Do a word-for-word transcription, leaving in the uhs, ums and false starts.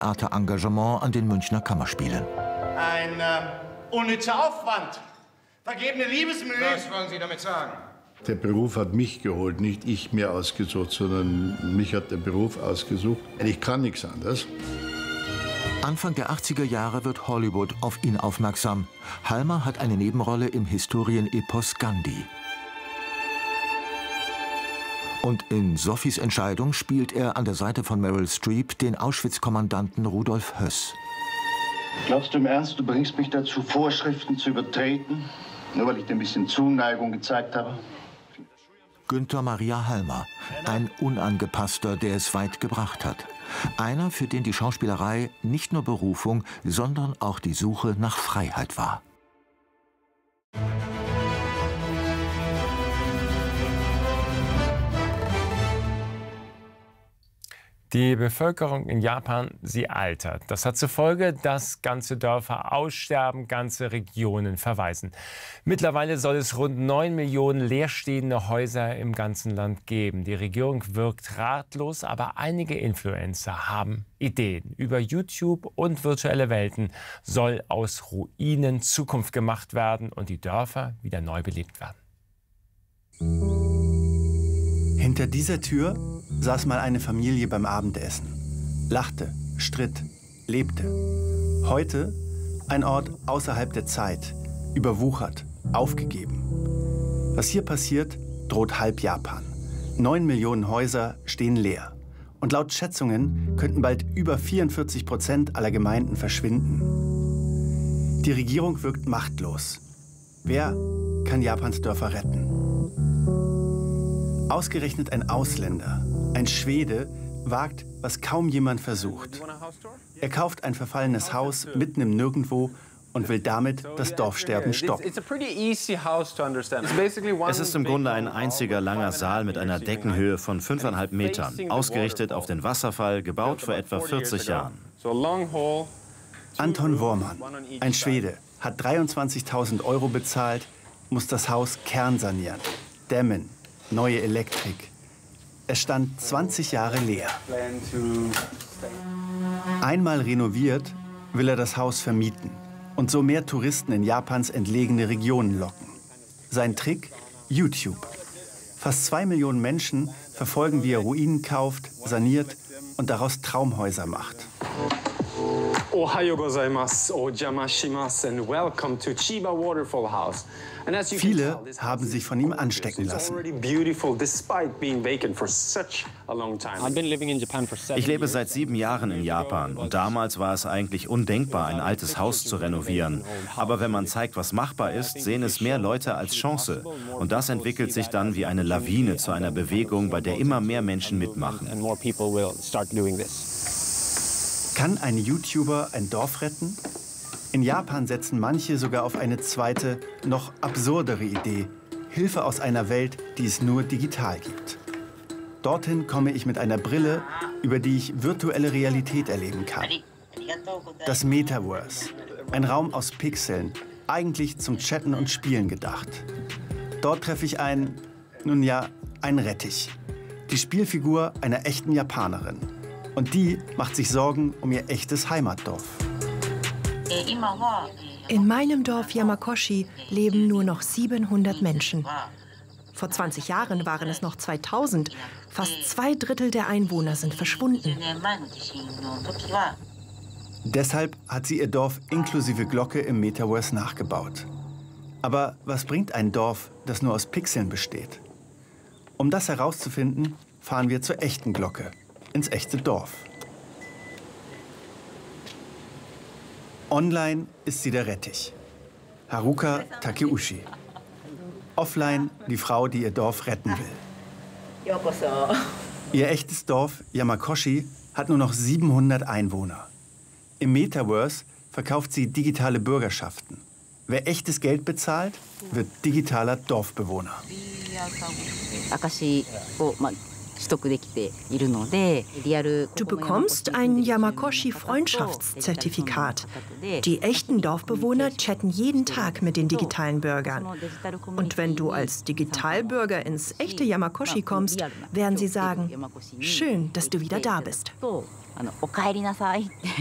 Theaterengagement an den Münchner Kammerspielen. Ein äh, unnützer Aufwand. Vergebene Liebesmühe. Was wollen Sie damit sagen? Der Beruf hat mich geholt, nicht ich mir ausgesucht, sondern mich hat der Beruf ausgesucht. Ich kann nichts anderes. Anfang der achtziger Jahre wird Hollywood auf ihn aufmerksam. Halmer hat eine Nebenrolle im Historienepos Gandhi. Und in Sophies Entscheidung spielt er an der Seite von Meryl Streep den Auschwitz-Kommandanten Rudolf Höss. Glaubst du im Ernst, du bringst mich dazu, Vorschriften zu übertreten? Nur weil ich dir ein bisschen Zuneigung gezeigt habe? Günther Maria Halmer, ein Unangepasster, der es weit gebracht hat. Einer, für den die Schauspielerei nicht nur Berufung, sondern auch die Suche nach Freiheit war. Die Bevölkerung in Japan, sie altert. Das hat zur Folge, dass ganze Dörfer aussterben, ganze Regionen verwaisen. Mittlerweile soll es rund neun Millionen leerstehende Häuser im ganzen Land geben. Die Regierung wirkt ratlos, aber einige Influencer haben Ideen. Über YouTube und virtuelle Welten soll aus Ruinen Zukunft gemacht werden und die Dörfer wieder neu belebt werden. Hinter dieser Tür saß mal eine Familie beim Abendessen. Lachte, stritt, lebte. Heute ein Ort außerhalb der Zeit, überwuchert, aufgegeben. Was hier passiert, droht halb Japan. Neun Millionen Häuser stehen leer. Und laut Schätzungen könnten bald über vierundvierzig Prozent aller Gemeinden verschwinden. Die Regierung wirkt machtlos. Wer kann Japans Dörfer retten? Ausgerechnet ein Ausländer, ein Schwede, wagt, was kaum jemand versucht. Er kauft ein verfallenes Haus mitten im Nirgendwo und will damit das Dorfsterben stoppen. Es ist im Grunde ein einziger langer Saal mit einer Deckenhöhe von fünfeinhalb Metern, ausgerichtet auf den Wasserfall, gebaut vor etwa vierzig Jahren. Anton Wormann, ein Schwede, hat dreiundzwanzigtausend Euro bezahlt, muss das Haus kernsanieren, dämmen. Neue Elektrik. Es stand zwanzig Jahre leer. Einmal renoviert, will er das Haus vermieten und so mehr Touristen in Japans entlegene Regionen locken. Sein Trick? YouTube. Fast zwei Millionen Menschen verfolgen, wie er Ruinen kauft, saniert und daraus Traumhäuser macht. Ohayou gozaimasu, ojamashimashou and welcome to Chiba Waterfall House. Viele haben sich von ihm anstecken lassen. Ich lebe seit sieben Jahren in Japan und damals war es eigentlich undenkbar, ein altes Haus zu renovieren. Aber wenn man zeigt, was machbar ist, sehen es mehr Leute als Chance. Und das entwickelt sich dann wie eine Lawine zu einer Bewegung, bei der immer mehr Menschen mitmachen. Kann ein YouTuber ein Dorf retten? In Japan setzen manche sogar auf eine zweite, noch absurdere Idee. Hilfe aus einer Welt, die es nur digital gibt. Dorthin komme ich mit einer Brille, über die ich virtuelle Realität erleben kann. Das Metaverse. Ein Raum aus Pixeln, eigentlich zum Chatten und Spielen gedacht. Dort treffe ich einen, nun ja, einen Rettich. Die Spielfigur einer echten Japanerin. Und die macht sich Sorgen um ihr echtes Heimatdorf. In meinem Dorf Yamakoshi leben nur noch siebenhundert Menschen. Vor zwanzig Jahren waren es noch zweitausend. Fast zwei Drittel der Einwohner sind verschwunden. Deshalb hat sie ihr Dorf inklusive Glocke im Metaverse nachgebaut. Aber was bringt ein Dorf, das nur aus Pixeln besteht? Um das herauszufinden, fahren wir zur echten Glocke, ins echte Dorf. Online ist sie der Rettich, Haruka Takeuchi. Offline die Frau, die ihr Dorf retten will. Ihr echtes Dorf, Yamakoshi, hat nur noch siebenhundert Einwohner. Im Metaverse verkauft sie digitale Bürgerschaften. Wer echtes Geld bezahlt, wird digitaler Dorfbewohner. Du bekommst ein Yamakoshi-Freundschaftszertifikat. Die echten Dorfbewohner chatten jeden Tag mit den digitalen Bürgern. Und wenn du als Digitalbürger ins echte Yamakoshi kommst, werden sie sagen, schön, dass du wieder da bist. あのお帰りなさいって